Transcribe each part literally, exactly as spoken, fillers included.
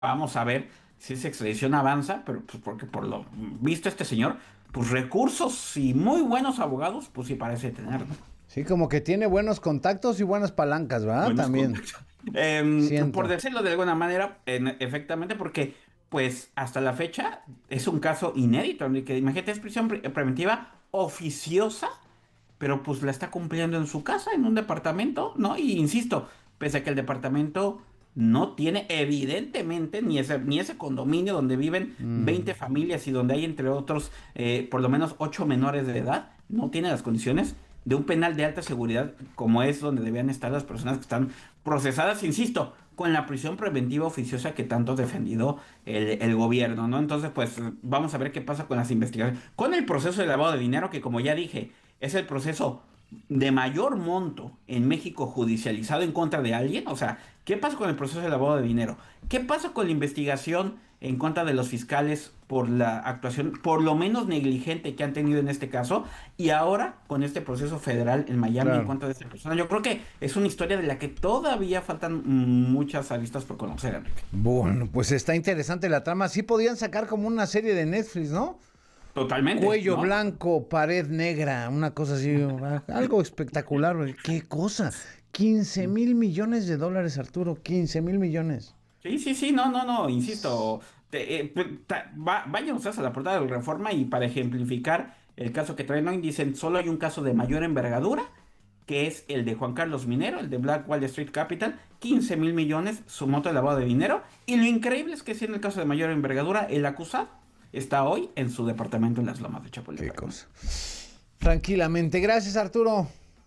vamos a ver si esa extradición avanza, pero pues porque por lo visto este señor, pues recursos y muy buenos abogados, pues sí parece tener, ¿no? Sí, como que tiene buenos contactos y buenas palancas, ¿verdad? Buenos También contactos. Em, por siento. decirlo de alguna manera, en- efectivamente, porque pues hasta la fecha es un caso inédito, en el que imagínate, es prisión pre- preventiva oficiosa, pero pues la está cumpliendo en su casa, en un departamento, ¿no? Y insisto, pese a que el departamento no tiene evidentemente ni ese, ni ese condominio donde viven Mm, veinte familias y donde hay entre otros eh, por lo menos ocho menores de edad, no tiene las condiciones de un penal de alta seguridad como es donde debían estar las personas que están procesadas, insisto, con la prisión preventiva oficiosa que tanto ha defendido el, el gobierno, ¿no? Entonces, pues vamos a ver qué pasa con las investigaciones, con el proceso de lavado de dinero, que como ya dije, es el proceso de mayor monto en México judicializado en contra de alguien. O sea, ¿qué pasa con el proceso de lavado de dinero? ¿Qué pasa con la investigación en contra de los fiscales por la actuación, por lo menos negligente, que han tenido en este caso? Y ahora con este proceso federal en Miami en claro. contra de esta persona. Yo creo que es una historia de la que todavía faltan muchas aristas por conocer, Enrique. Bueno, pues está interesante la trama. Sí podían sacar como una serie de Netflix, ¿no? Totalmente, Cuello ¿no? blanco, pared negra, una cosa así, algo espectacular, güey. ¿Qué cosa? Quince mil millones de dólares, Arturo, quince mil millones. Sí, sí, sí, no, no, no, insisto, te- eh, pe- ta- va- vayan ustedes a la portada de la Reforma y para ejemplificar el caso que traen hoy, dicen, solo hay un caso de mayor envergadura, que es el de Juan Carlos Minero, el de Black Wall Street Capital, quince mil millones, su monto de lavado de dinero, y lo increíble es que si en el caso de mayor envergadura, el acusado está hoy en su departamento en las Lomas de Qué Chapultepec, ¿no? cosa. Tranquilamente. Gracias, Arturo.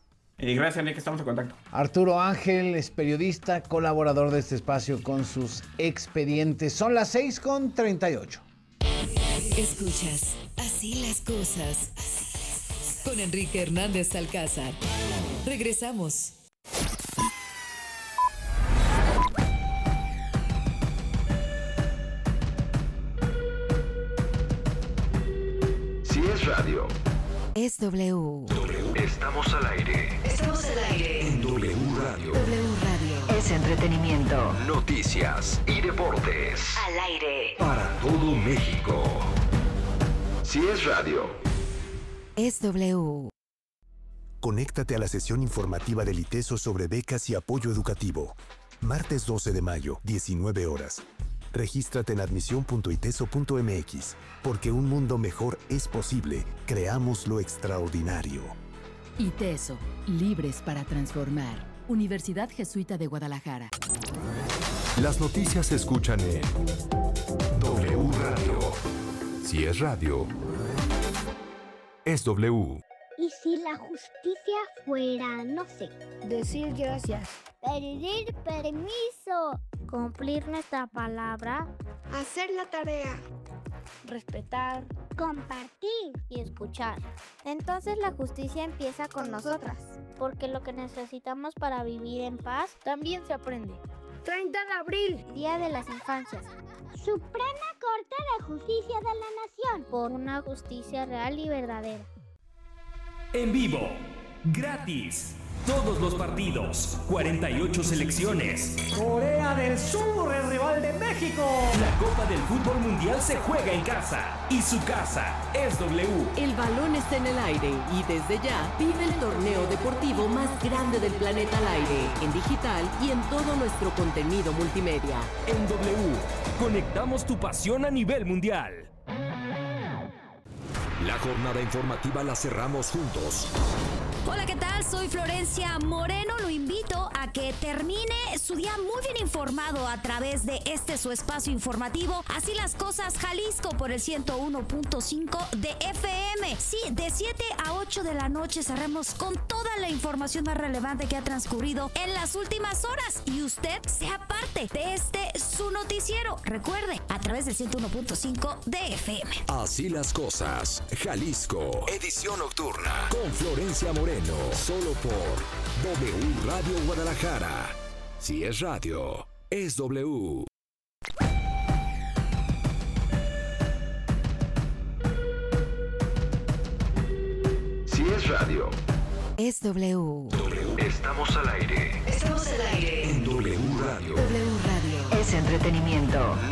Y gracias, Enrique, estamos en contacto. Arturo Ángel es periodista, colaborador de este espacio con sus expedientes. Son las seis con treinta y ocho. Escuchas Así las cosas con Enrique Hernández Alcázar. Regresamos. Si es radio, Es W. estamos al aire. Estamos al aire. En W Radio. W Radio. Es entretenimiento. Noticias y deportes. Al aire. Para todo México. Si es radio. Es W. Conéctate a la sesión informativa del ITESO sobre becas y apoyo educativo. Martes doce de mayo, diecinueve horas. Regístrate en admisión punto iteso punto mx, porque un mundo mejor es posible. Creamos lo extraordinario. ITESO, libres para transformar. Universidad Jesuita de Guadalajara. Las noticias se escuchan en W Radio. Si es radio, es W. ¿Y si la justicia fuera, no sé, decir gracias, pedir permiso, cumplir nuestra palabra, hacer la tarea, respetar, compartir y escuchar? Entonces la justicia empieza con nosotras, porque lo que necesitamos para vivir en paz también se aprende. treinta de abril, Día de las Infancias. Suprema Corte de Justicia de la Nación, por una justicia real y verdadera. En vivo, gratis, todos los partidos, cuarenta y ocho selecciones. Corea del Sur, el rival de México. La Copa del Fútbol Mundial se juega en casa y su casa es W. El balón está en el aire y desde ya vive el torneo deportivo más grande del planeta al aire, en digital y en todo nuestro contenido multimedia. En W, conectamos tu pasión a nivel mundial. La jornada informativa la cerramos juntos. Hola, ¿qué tal? Soy Florencia Moreno. Lo invito a que termine su día muy bien informado a través de este su espacio informativo. Así las cosas, Jalisco, por el ciento uno punto cinco de F M. Sí, de siete a ocho de la noche cerramos con toda la información más relevante que ha transcurrido en las últimas horas. Y usted sea parte de este su noticiero. Recuerde, a través del ciento uno punto cinco de F M. Así las cosas, Jalisco. Edición nocturna. Con Florencia Moreno. Solo por W Radio Guadalajara. Si es radio, es W. Si es radio, Es W. estamos al aire. Estamos al aire. En W Radio. W Radio. Es es entretenimiento.